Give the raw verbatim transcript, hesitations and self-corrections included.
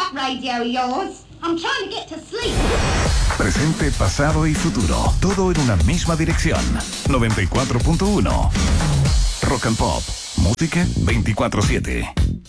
that radio of yours. I'm trying to get to sleep. Presente, pasado y futuro. Todo en una misma dirección. noventa y cuatro punto uno. Rock and Pop. Música veinticuatro siete.